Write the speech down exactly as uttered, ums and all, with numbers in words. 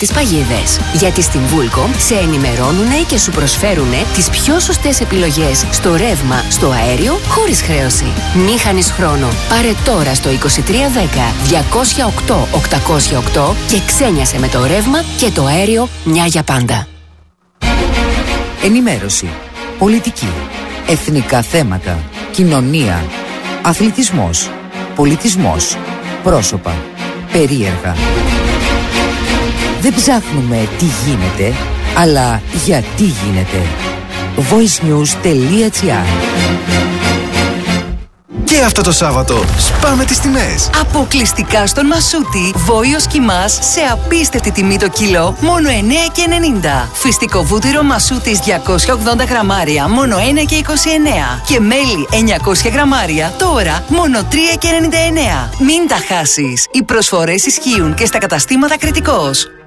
τις παγίδες. Γιατί στην Vulcom σε ενημερώνουνε και σου προσφέρουνε τις πιο σωστές επιλογές στο ρεύμα, στο αέριο, χωρίς χρέωση. Μη χάνεις χρόνο. Πάρε τώρα στο είκοσι τρία δέκα διακόσια οκτώ οκτακόσια οκτώ και ξένιασε με το ρεύμα και το αέριο μια για πάντα. Ενημέρωση, πολιτική, εθνικά θέματα, κοινωνία, αθλητισμός, πολιτισμός, πρόσωπα, περίεργα. Δεν ψάχνουμε τι γίνεται, αλλά γιατί γίνεται. voicenews.gr. Και αυτό το Σάββατο σπάμε τις τιμές. Αποκλειστικά στον Μασούτη. Βόηος κιμάς σε απίστευτη τιμή το κιλό, μόνο εννέα και ενενήντα. Φυστικό βούτυρο Μασούτης διακόσια ογδόντα γραμμάρια, μόνο ένα και είκοσι εννέα. Και μέλι εννιακόσια γραμμάρια, τώρα μόνο τρία και ενενήντα εννέα. Μην τα χάσεις. Οι προσφορές ισχύουν και στα καταστήματα Κρητικός.